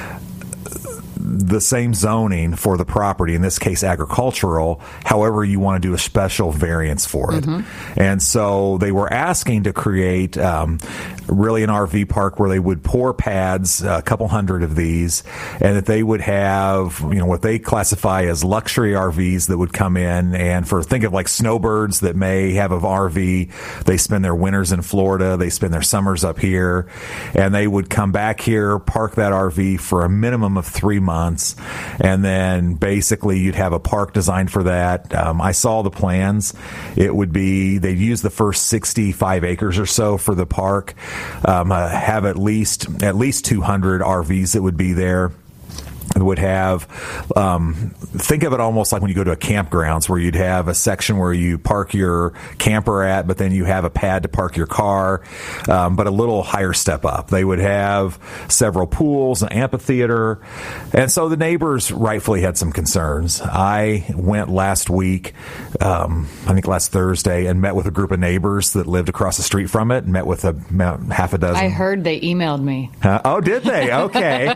the same zoning for the property, in this case agricultural, however you want to do a special variance for it. Mm-hmm. And so they were asking to create um, really an R V park where they would pour pads, a couple hundred of these, and that they would have, you know, what they classify as luxury R Vs that would come in, and for, think of like snowbirds that may have an R V, they spend their winters in Florida, they spend their summers up here, and they would come back here, park that R V for a minimum of three months, and then basically you'd have a park designed for that. Um, I saw the plans. It would be, they'd use the first sixty-five acres or so for the park, um, uh, have at least at least two hundred R Vs that would be there. would have, um, think of it almost like when you go to a campgrounds where you'd have a section where you park your camper at, but then you have a pad to park your car, um, but a little higher step up. They would have several pools, an amphitheater, and so the neighbors rightfully had some concerns. I went last week, um, I think last Thursday, and met with a group of neighbors that lived across the street from it, and met with a half a dozen. I heard they emailed me. Huh? Oh, did they? Okay.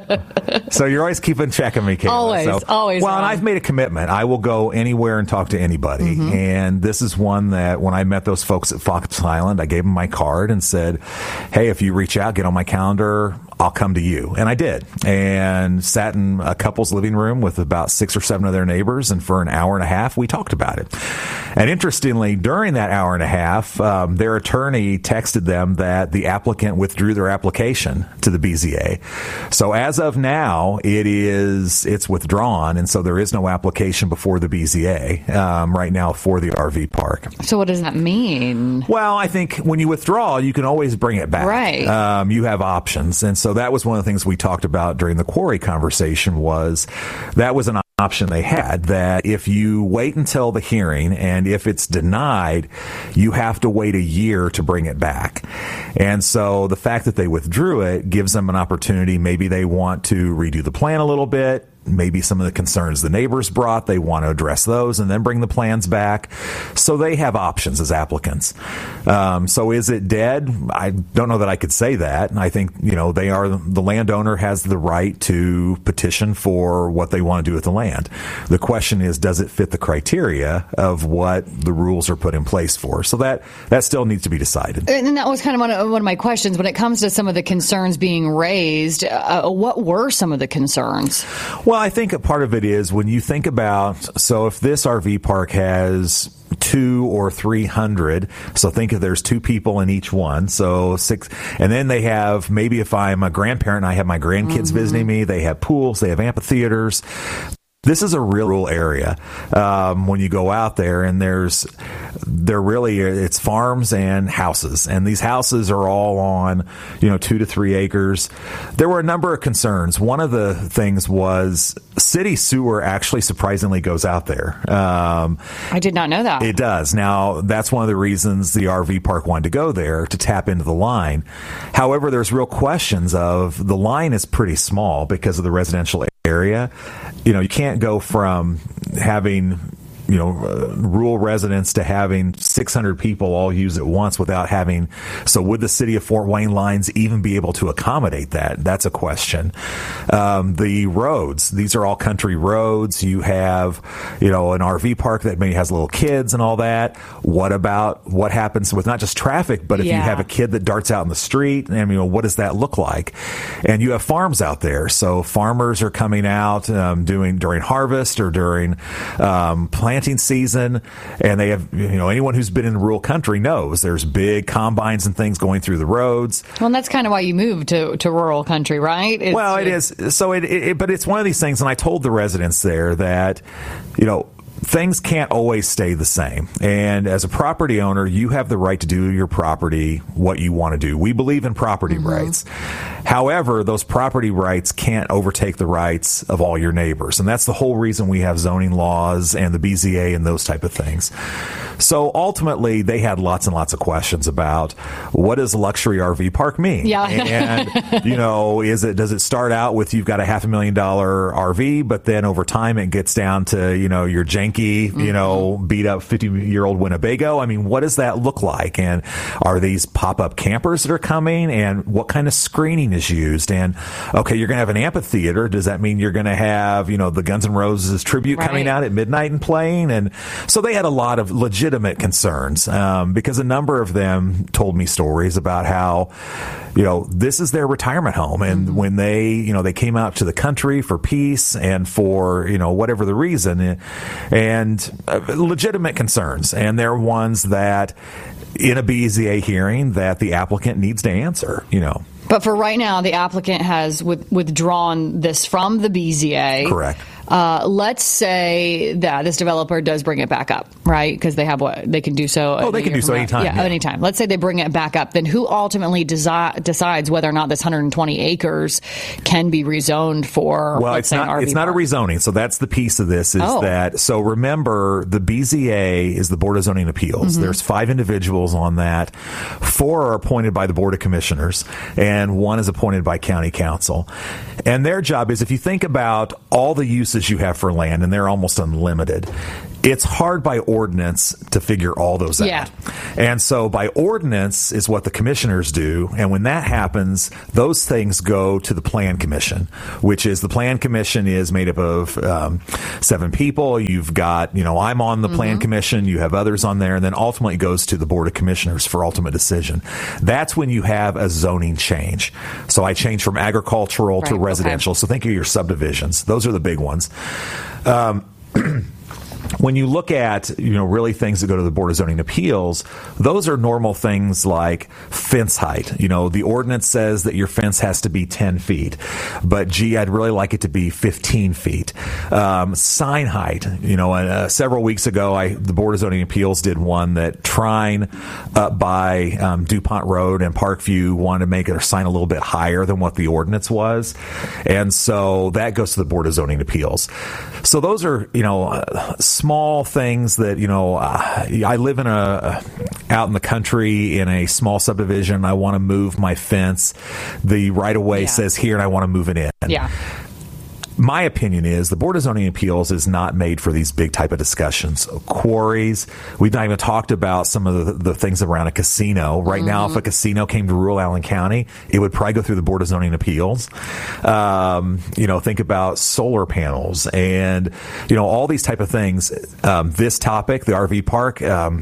So you're always keeping check of me, Kayla. Always, so, always. Well, Ron. and I've made a commitment. I will go anywhere and talk to anybody. Mm-hmm. And this is one that when I met those folks at Fox Island, I gave them my card and said, hey, if you reach out, get on my calendar, I'll come to you. And I did. And sat in a couple's living room with about six or seven of their neighbors. And for an hour and a half, we talked about it. And interestingly, during that hour and a half, um, their attorney texted them that the applicant withdrew their application to the B Z A. So as of now, it is, it's withdrawn. And so there is no application before the B Z A um, right now for the R V park. So what does that mean? Well, I think when you withdraw, you can always bring it back. Right. Um, you have options. And so that was one of the things we talked about during the quarry conversation was that was an option they had, that if you wait until the hearing and if it's denied, you have to wait a year to bring it back. And so the fact that they withdrew it gives them an opportunity. Maybe they want to redo the plan a little bit. Maybe some of the concerns the neighbors brought, they want to address those and then bring the plans back. So they have options as applicants. Um, so is it dead? I don't know that I could say that. I think, you know, they are, the landowner has the right to petition for what they want to do with the land. The question is, does it fit the criteria of what the rules are put in place for? So that, that still needs to be decided. And that was kind of one of, one of my questions when it comes to some of the concerns being raised. Uh, what were some of the concerns? Well, I think a part of it is when you think about, so if this R V park has two or three hundred, so think if there's two people in each one, so six, and then they have, maybe if I'm a grandparent, I have my grandkids mm-hmm. visiting me, they have pools, they have amphitheaters. This is a real rural area um, when you go out there, and there's there really it's farms and houses, and these houses are all on you know two to three acres. There were a number of concerns. One of the things was city sewer actually surprisingly goes out there. Um, I did not know that. It does. Now that's one of the reasons the R V park wanted to go there, to tap into the line. However, there's real questions of the line is pretty small because of the residential area. You know, you can't go from having, you know, uh, rural residents to having six hundred people all use it once without having. So would the city of Fort Wayne lines even be able to accommodate that? That's a question. Um, the roads, these are all country roads. You have, you know, an R V park that maybe has little kids and all that. What about what happens with not just traffic, but if yeah. you have a kid that darts out in the street, and you know, what does that look like? And you have farms out there. So farmers are coming out um, doing during harvest or during um, planting season, and they have, you know, anyone who's been in rural country knows there's big combines and things going through the roads. Well, and that's kind of why you moved to, to rural country, right? It's, well, it is. So it, it, but it's one of these things, and I told the residents there that, you know, things can't always stay the same. And as a property owner, you have the right to do your property what you want to do. We believe in property mm-hmm. rights. However, those property rights can't overtake the rights of all your neighbors. And that's the whole reason we have zoning laws and the B Z A and those type of things. So ultimately, they had lots and lots of questions about what does a luxury R V park mean? Yeah. And, you know, is it, does it start out with you've got a half a million dollar R V, but then over time it gets down to, you know, your janky, mm-hmm. you know, beat up fifty year old Winnebago? I mean, what does that look like? And are these pop up campers that are coming? And what kind of screening is used? And okay, you're going to have an amphitheater. Does that mean you're going to have, you know, the Guns N' Roses tribute right. coming out at midnight and playing? And so they had a lot of legitimate concerns um, because a number of them told me stories about how, you know, this is their retirement home. And mm-hmm. when they, you know, they came out to the country for peace and for, you know, whatever the reason, and uh, legitimate concerns. And they're ones that in a B Z A hearing that the applicant needs to answer, you know. But for right now, the applicant has with, withdrawn this from the B Z A. Correct. Uh, let's say that this developer does bring it back up, right? Because they have what they can do so. Oh, they can do so anytime. Yeah, yeah, anytime. Let's say they bring it back up. Then who ultimately desi- decides whether or not this one hundred twenty acres can be rezoned for? Well, let's it's say, not. an R V It's not park? a rezoning. So that's the piece of this. Is Oh. that so? Remember, the B Z A is the Board of Zoning Appeals. Mhm. There's five individuals on that. Four are appointed by the Board of Commissioners, and one is appointed by County Council. And their job is, if you think about all the uses you have for land, and they're almost unlimited, it's hard by ordinance to figure all those Yeah. out. And so by ordinance is what the commissioners do. And when that happens, those things go to the Plan Commission, which is the Plan Commission is made up of um, seven people. You've got, you know, I'm on the Plan Mm-hmm. Commission. You have others on there. And then ultimately it goes to the Board of Commissioners for ultimate decision. That's when you have a zoning change. So I change from agricultural to Right, residential. So think of your subdivisions. Those are the big ones. Um, When you look at, you know, really things that go to the Board of Zoning Appeals, those are normal things like fence height. You know, the ordinance says that your fence has to be ten feet, but gee, I'd really like it to be fifteen feet. Um, sign height, you know, uh, several weeks ago, I, the Board of Zoning Appeals did one that Trine up by um, DuPont Road and Parkview wanted to make their sign a little bit higher than what the ordinance was. And so that goes to the Board of Zoning Appeals. So those are, you know, uh, small things that, you know, uh, I live in a, out in the country in a small subdivision. I want to move my fence. The right of way Yeah. says here, and I want to move it in. Yeah. My opinion is the Board of Zoning Appeals is not made for these big type of discussions. Quarries. We've not even talked about some of the, the things around a casino. Right now, if a casino came to rural Allen County, it would probably go through the Board of Zoning Appeals. Um, you know, think about solar panels and, you know, all these type of things. Um, this topic, the R V park, um,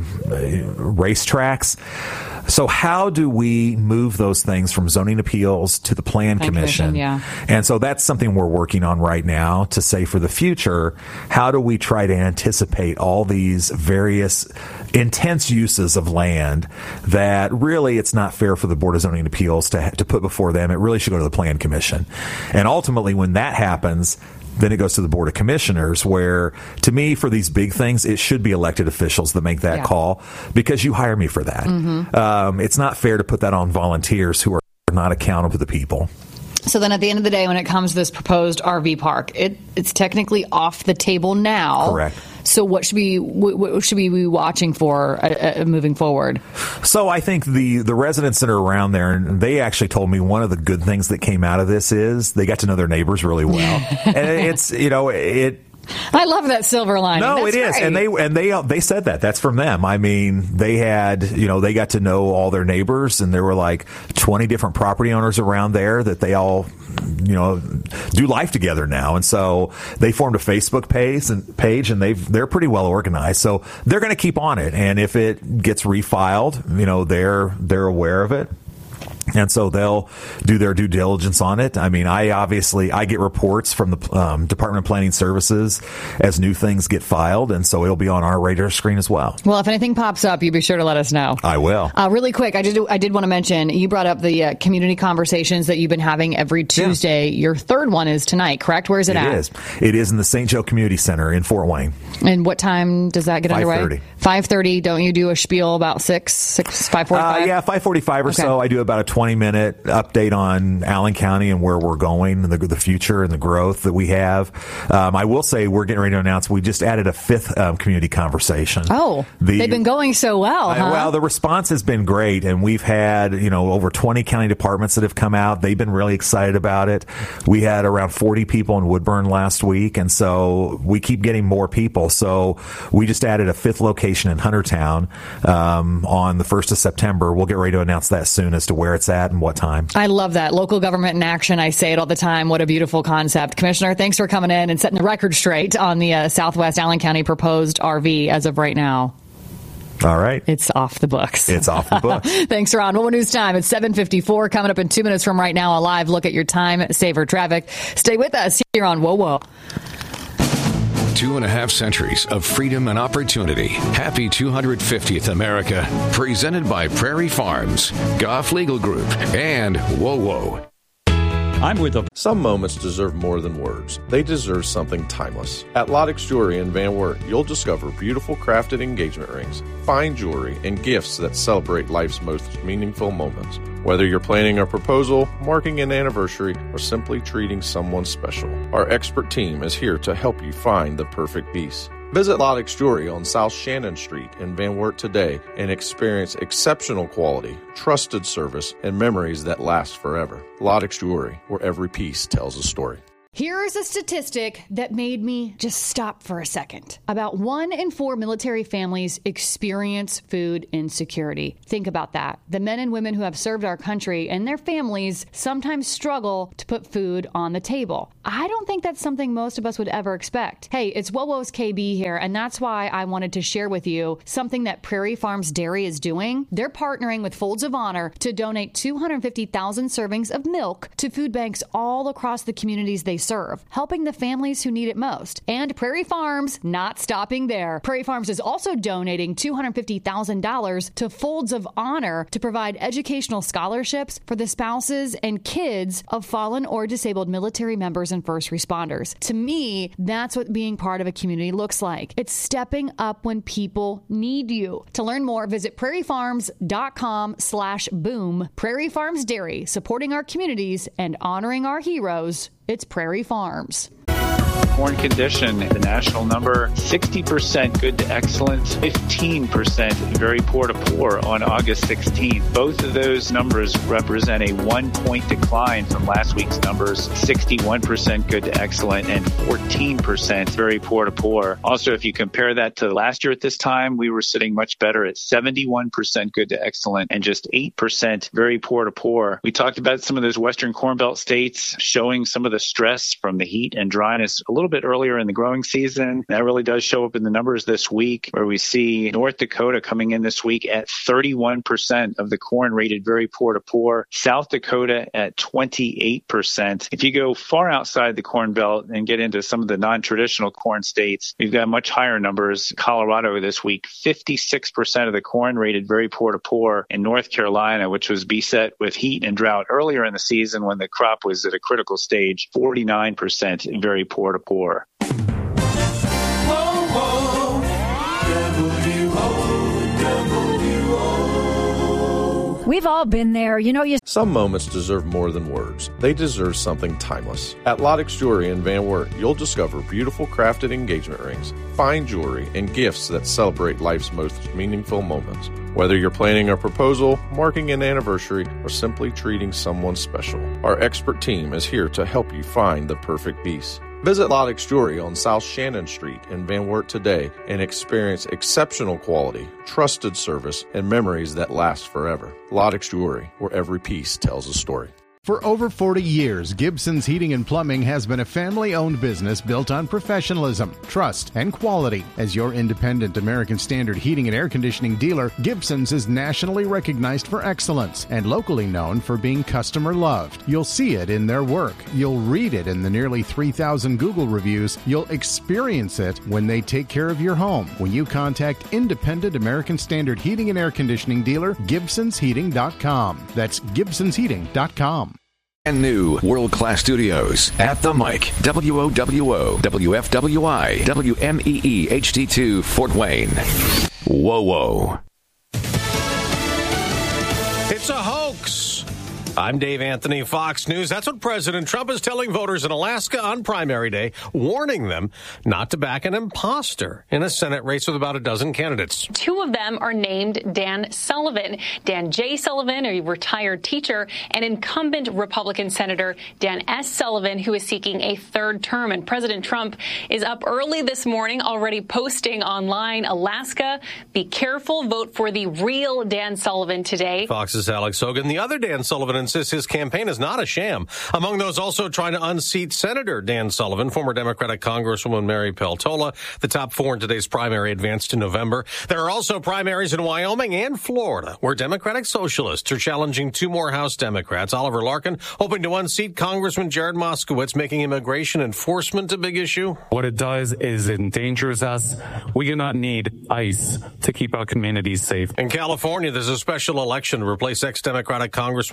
racetracks. So how do we move those things from zoning appeals to the Plan Plan Commission? Commission, yeah. And so that's something we're working on right now to say for the future, how do we try to anticipate all these various intense uses of land that really it's not fair for the Board of Zoning Appeals to, to put before them. It really should go to the Plan Commission. And ultimately, when that happens, then it goes to the Board of Commissioners, where, to me, for these big things, it should be elected officials that make that Yeah. call, because you hire me for that. Mhm. Um, it's not fair to put that on volunteers who are not accountable to the people. So then at the end of the day, when it comes to this proposed R V park, it, it's technically off the table now. Correct. So what should we what, what should we be watching for uh, uh, moving forward? So I think the, the residents that are around there, and they actually told me one of the good things that came out of this is they got to know their neighbors really well. And it's, you know, it, I love that silver lining. No, That's it is, great. and they and they they said that. That's from them. I mean, they had, you know, they got to know all their neighbors, and there were like twenty different property owners around there that they all, you know, do life together now. And so they formed a Facebook page and page, and they've they're pretty well organized. So they're going to keep on it, and if it gets refiled, you know, they're they're aware of it. And so they'll do their due diligence on it. I mean, I obviously, I get reports from the um, Department of Planning Services as new things get filed, and so it'll be on our radar screen as well. Well, if anything pops up, you be sure to let us know. I will. Uh, really quick, I did I did want to mention, you brought up the uh, community conversations that you've been having every Tuesday. Yeah. Your third one is tonight, correct? Where is it, it at? It is. It is in the Saint Joe Community Center in Fort Wayne. And what time does that get five thirty. underway? five thirty. Don't you do a spiel about six, six, five forty-five? Uh, yeah, five forty-five or Okay. so. I do about a twenty-minute update on Allen County and where we're going and the, the future and the growth that we have. Um, I will say we're getting ready to announce we just added a fifth um, community conversation. Oh, The- they've been going so well, huh? Uh, well, the response has been great, and we've had, you know, over twenty county departments that have come out. They've been really excited about it. We had around forty people in Woodburn last week, and so we keep getting more people. So we just added a fifth location in Huntertown um, on the first of September. We'll get ready to announce that soon as to where it's at and what time. I love that. Local government in action. I say it all the time. What a beautiful concept. Commissioner, thanks for coming in and setting the record straight on the uh, Southwest Allen County proposed R V as of right now. All right. It's off the books. It's off the books. Thanks, Ron. What news time? It's seven fifty-four. Coming up in two minutes from right now, a live look at your time saver traffic. Stay with us here on Whoa Whoa. Two and a half centuries of freedom and opportunity. Happy two hundred fiftieth America. Presented by Prairie Farms, Goff Legal Group, and Whoa Whoa. I'm with the... Some moments deserve more than words. They deserve something timeless. At Lodex Jewelry in Van Wert, you'll discover beautiful crafted engagement rings, fine jewelry, and gifts that celebrate life's most meaningful moments. Whether you're planning a proposal, marking an anniversary, or simply treating someone special, our expert team is here to help you find the perfect piece. Visit Lodex Jewelry on South Shannon Street in Van Wert today and experience exceptional quality, trusted service, and memories that last forever. Lodex Jewelry, where every piece tells a story. Here's a statistic that made me just stop for a second. About one in four military families experience food insecurity. Think about that. The men and women who have served our country and their families sometimes struggle to put food on the table. I don't think that's something most of us would ever expect. Hey, it's Wowo's K B here, and that's why I wanted to share with you something that Prairie Farms Dairy is doing. They're partnering with Folds of Honor to donate two hundred fifty thousand servings of milk to food banks all across the communities they serve, helping the families who need it most. And Prairie Farms not stopping there. Prairie Farms is also donating two hundred fifty thousand dollars to Folds of Honor to provide educational scholarships for the spouses and kids of fallen or disabled military members and first responders. To me, that's what being part of a community looks like. It's stepping up when people need you. To learn more, visit prairiefarms.com slash boom. Prairie Farms Dairy, supporting our communities and honoring our heroes. It's Prairie Farms. Corn condition, the national number, sixty percent good to excellent, fifteen percent very poor to poor on August sixteenth. Both of those numbers represent a one-point decline from last week's numbers, sixty-one percent good to excellent and fourteen percent very poor to poor. Also, if you compare that to last year at this time, we were sitting much better at seventy-one percent good to excellent and just eight percent very poor to poor. We talked about some of those Western Corn Belt states showing some of the stress from the heat and dryness a little bit earlier in the growing season. That really does show up in the numbers this week, where we see North Dakota coming in this week at thirty-one percent of the corn rated very poor to poor, South Dakota at twenty-eight percent. If you go far outside the Corn Belt and get into some of the non-traditional corn states, we've got much higher numbers. Colorado this week, fifty-six percent of the corn rated very poor to poor. In North Carolina, which was beset with heat and drought earlier in the season when the crop was at a critical stage, forty-nine percent very poor to poor. We've all been there. You know, you. Some moments deserve more than words. They deserve something timeless. At Lodex Jewelry in Van Wert, you'll discover beautiful crafted engagement rings, fine jewelry, and gifts that celebrate life's most meaningful moments. Whether you're planning a proposal, marking an anniversary, or simply treating someone special, our expert team is here to help you find the perfect piece. Visit Lodex Jewelry on South Shannon Street in Van Wert today and experience exceptional quality, trusted service, and memories that last forever. Lodex Jewelry, where every piece tells a story. For over forty years, Gibson's Heating and Plumbing has been a family-owned business built on professionalism, trust, and quality. As your independent American Standard heating and air conditioning dealer, Gibson's is nationally recognized for excellence and locally known for being customer-loved. You'll see it in their work. You'll read it in the nearly three thousand Google reviews. You'll experience it when they take care of your home. When you contact independent American Standard heating and air conditioning dealer, Gibsons Heating dot com. That's Gibsons Heating dot com. And new world-class studios at the mic. W O W O, W F W I, W M E E H D two, Fort Wayne. Whoa, whoa. It's a hoax. I'm Dave Anthony, Fox News. That's what President Trump is telling voters in Alaska on primary day, warning them not to back an imposter in a Senate race with about a dozen candidates. Two of them are named Dan Sullivan. Dan J. Sullivan, a retired teacher, and incumbent Republican Senator Dan S. Sullivan, who is seeking a third term. And President Trump is up early this morning, already posting online, Alaska, be careful, vote for the real Dan Sullivan today. Fox's Alex Hogan. The other Dan Sullivan insists his campaign is not a sham. Among those also trying to unseat Senator Dan Sullivan, former Democratic Congresswoman Mary Peltola. The top four in today's primary advanced to November. There are also primaries in Wyoming and Florida, where Democratic Socialists are challenging two more House Democrats. Oliver Larkin hoping to unseat Congressman Jared Moskowitz, making immigration enforcement a big issue. What it does is it endangers us. We do not need ICE to keep our communities safe. In California, there's a special election to replace ex-Democratic Congressman Eric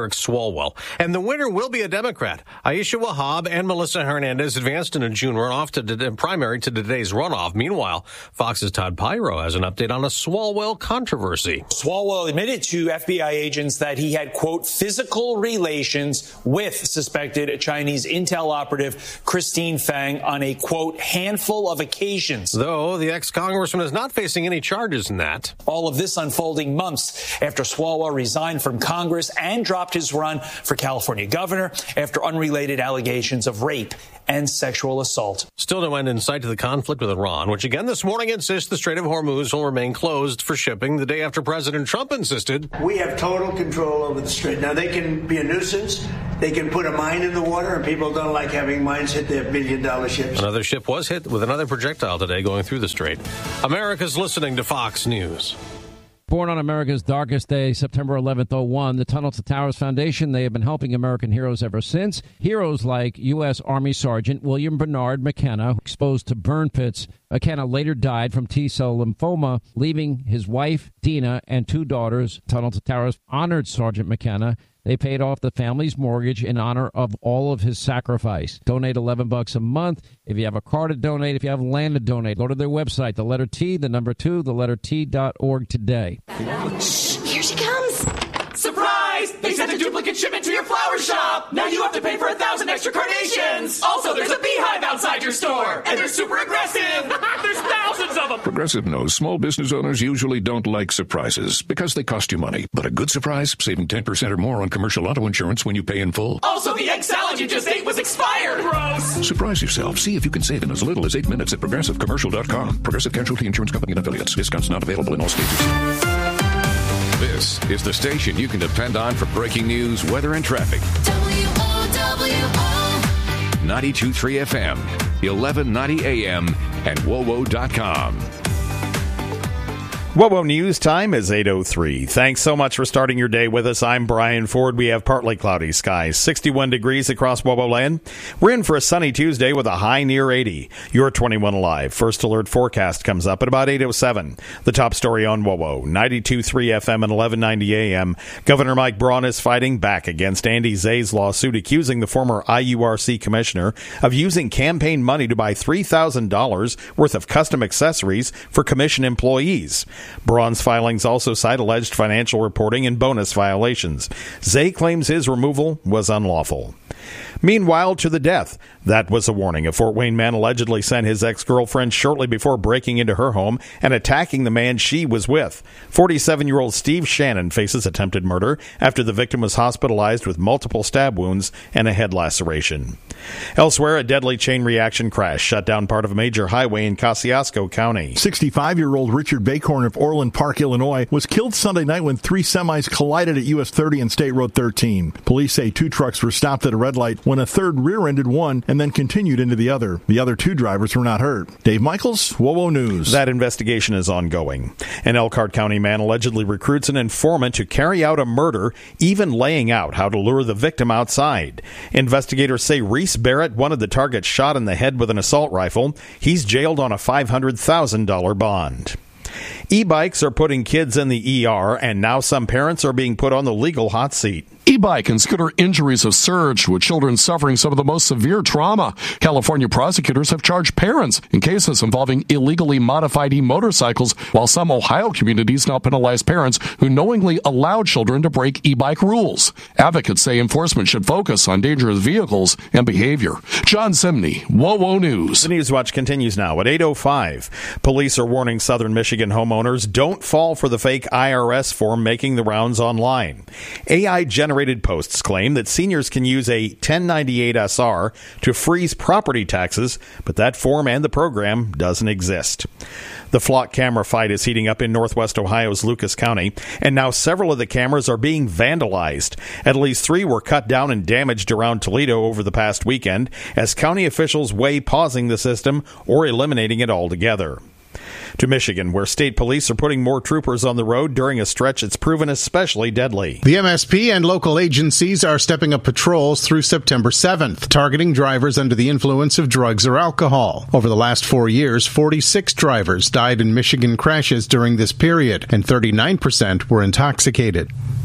Eric Swalwell. And the winner will be a Democrat. Aisha Wahab and Melissa Hernandez advanced in a June runoff to the primary to today's runoff. Meanwhile, Fox's Todd Pyro has an update on a Swalwell controversy. Swalwell admitted to F B I agents that he had, quote, physical relations with suspected Chinese intel operative Christine Fang on a, quote, handful of occasions. Though the ex-congressman is not facing any charges in that. All of this unfolding months after Swalwell resigned from Congress and dropped his run for California governor after unrelated allegations of rape and sexual assault. Still no end in sight to the conflict with Iran, which again this morning insists the Strait of Hormuz will remain closed for shipping the day after President Trump insisted. We have total control over the strait. Now, they can be a nuisance. They can put a mine in the water, and people don't like having mines hit their billion-dollar ships. Another ship was hit with another projectile today going through the strait. America's listening to Fox News. Born on America's darkest day, September eleventh, oh one, the Tunnel to Towers Foundation, they have been helping American heroes ever since. Heroes like U S. Army Sergeant William Bernard McKenna, exposed to burn pits. McKenna later died from T-cell lymphoma, leaving his wife, Dina, and two daughters. Tunnel to Towers honored Sergeant McKenna. They paid off the family's mortgage in honor of all of his sacrifice. Donate eleven bucks a month. If you have a car to donate, if you have land to donate, go to their website, the letter T, the number two, the letter T dot org today. Shh, here she comes. Surprise! They sent a duplicate shipment to your flower shop. Now you have to pay for a thousand extra carnations. Also, there's a beehive outside your store, and they're super aggressive. There's thousands of them. Progressive knows small business owners usually don't like surprises because they cost you money. But a good surprise, saving ten percent or more on commercial auto insurance when you pay in full. Also, the egg salad you just ate was expired. Gross. Surprise yourself. See if you can save in as little as eight minutes at progressive commercial dot com. Progressive Casualty Insurance Company and affiliates. Discounts not available in all states. This is the station you can depend on for breaking news, weather, and traffic. W O W O ninety-two point three F M, eleven ninety A M, and W O W O dot com. W O W O News time is eight oh three. Thanks so much for starting your day with us. I'm Brian Ford. We have partly cloudy skies, sixty-one degrees across W O W O land. We're in for a sunny Tuesday with a high near eighty. Your twenty-one Alive First Alert forecast comes up at about eight oh seven. The top story on W O W O, ninety-two point three F M and eleven ninety A M. Governor Mike Braun is fighting back against Andy Zay's lawsuit accusing the former I U R C commissioner of using campaign money to buy three thousand dollars worth of custom accessories for commission employees. Braun's filings also cite alleged financial reporting and bonus violations. Zay claims his removal was unlawful. Meanwhile, to the death. That was a warning. A Fort Wayne man allegedly sent his ex-girlfriend shortly before breaking into her home and attacking the man she was with. forty-seven-year-old Steve Shannon faces attempted murder after the victim was hospitalized with multiple stab wounds and a head laceration. Elsewhere, a deadly chain reaction crash shut down part of a major highway in Kosciuszko County. sixty-five-year-old Richard Bacorn of Orland Park, Illinois, was killed Sunday night when three semis collided at U S thirty and State Road thirteen. Police say two trucks were stopped at a red light when a third rear-ended one and then continued into the other. The other two drivers were not hurt. Dave Michaels, W O W O News. That investigation is ongoing. An Elkhart County man allegedly recruits an informant to carry out a murder, even laying out how to lure the victim outside. Investigators say Reese Barrett wanted the target shot in the head with an assault rifle. He's jailed on a five hundred thousand dollars bond. E-bikes are putting kids in the E R, and now some parents are being put on the legal hot seat. E-bike and scooter injuries have surged, with children suffering some of the most severe trauma. California prosecutors have charged parents in cases involving illegally modified e-motorcycles, while some Ohio communities now penalize parents who knowingly allow children to break e-bike rules. Advocates say enforcement should focus on dangerous vehicles and behavior. John Simney, W O W O News. The News Watch continues now at eight oh five. Police are warning southern Michigan homeowners don't fall for the fake I R S form making the rounds online. A I-generated posts claim that seniors can use a ten ninety-eight S R to freeze property taxes, but that form and the program doesn't exist. The flock camera fight is heating up in northwest Ohio's Lucas County, and now several of the cameras are being vandalized. At least three were cut down and damaged around Toledo over the past weekend, as county officials weigh pausing the system or eliminating it altogether. To Michigan, where state police are putting more troopers on the road during a stretch that's proven especially deadly. The M S P and local agencies are stepping up patrols through September seventh, targeting drivers under the influence of drugs or alcohol. Over the last four years, forty-six drivers died in Michigan crashes during this period, and thirty-nine percent were intoxicated.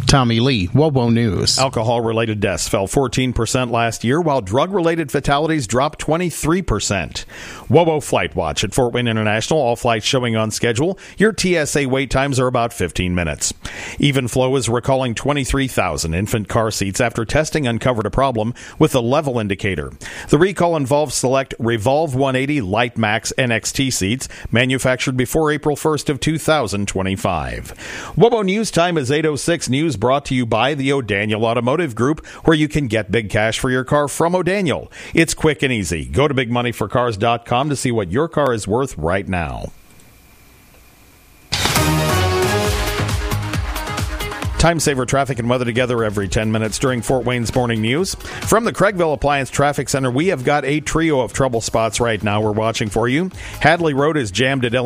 Tommy Lee, WOBO News. Alcohol-related deaths fell fourteen percent last year, while drug-related fatalities dropped twenty-three percent. WOBO Flight Watch at Fort Wayne International, all flights showing on schedule. Your T S A wait times are about fifteen minutes. Evenflow is recalling twenty-three thousand infant car seats after testing uncovered a problem with the level indicator. The recall involves select Revolve one eighty Light Max N X T seats manufactured before April first of two thousand twenty-five. WOBO News Time is eight oh six. News brought to you by the O'Daniel Automotive Group, where you can get big cash for your car from O'Daniel. It's quick and easy. Go to big money for cars dot com to see what your car is worth right now. Time saver traffic and weather together every ten minutes during Fort Wayne's Morning News. From the Craigville Appliance Traffic Center, we have got a trio of trouble spots right now we're watching for you. Hadley Road is jammed at Illinois.